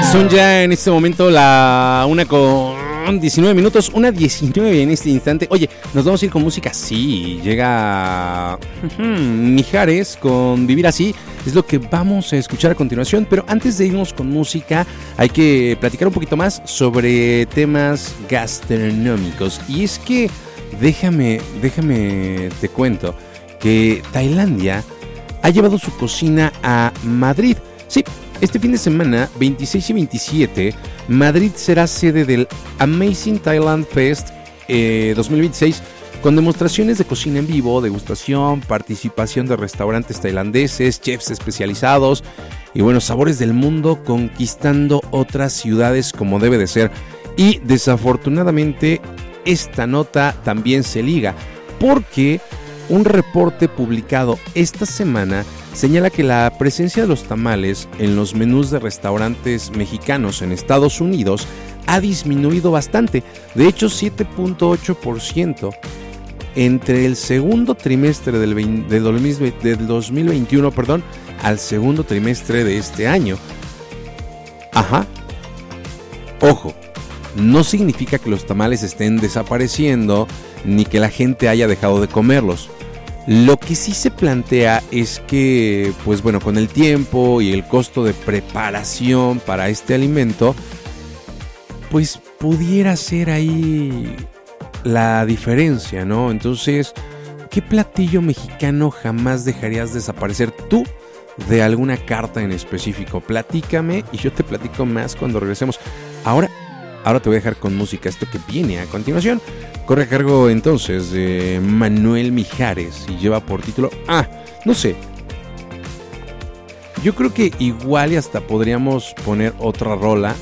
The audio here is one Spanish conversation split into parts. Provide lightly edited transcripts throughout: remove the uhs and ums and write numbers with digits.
Son ya en este momento la 1:19, 1:19 en este instante. Oye, ¿nos vamos a ir con música? Sí, llega Mijares con Vivir Así. Es lo que vamos a escuchar a continuación. Pero antes de irnos con música, hay que platicar un poquito más sobre temas gastronómicos. Y es que, déjame te cuento que Tailandia ha llevado su cocina a Madrid. Sí, este fin de semana, 26 y 27, Madrid será sede del Amazing Thailand Fest 2026, con demostraciones de cocina en vivo, degustación, participación de restaurantes tailandeses, chefs especializados y buenos sabores del mundo conquistando otras ciudades como debe de ser. Y desafortunadamente esta nota también se liga porque un reporte publicado esta semana señala que la presencia de los tamales en los menús de restaurantes mexicanos en Estados Unidos ha disminuido bastante, de hecho 7.8% entre el segundo trimestre del 2021, al segundo trimestre de este año. Ajá. Ojo, no significa que los tamales estén desapareciendo ni que la gente haya dejado de comerlos. Lo que sí se plantea es que, pues bueno, con el tiempo y el costo de preparación para este alimento, pues pudiera ser ahí la diferencia, ¿no? Entonces, ¿qué platillo mexicano jamás dejarías desaparecer tú de alguna carta en específico? Platícame y yo te platico más cuando regresemos. Ahora te voy a dejar con música. Esto que viene a continuación corre a cargo entonces de Manuel Mijares y lleva por título, no sé, yo creo que igual y hasta podríamos poner otra rola,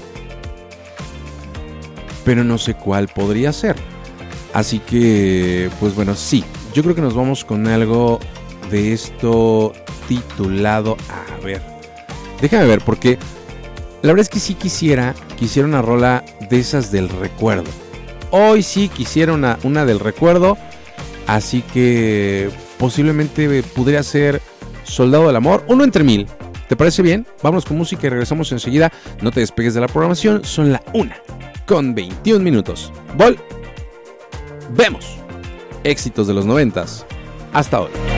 pero no sé cuál podría ser. Así que, pues bueno, sí, yo creo que nos vamos con algo de esto titulado, a ver, déjame ver, porque la verdad es que sí quisiera una rola de esas del recuerdo. Hoy sí quisiera una del recuerdo, así que posiblemente podría ser Soldado del Amor, uno entre mil. ¿Te parece bien? Vámonos con música y regresamos enseguida. No te despegues de la programación, son la 1:21. Vemos éxitos de los 90s hasta hoy.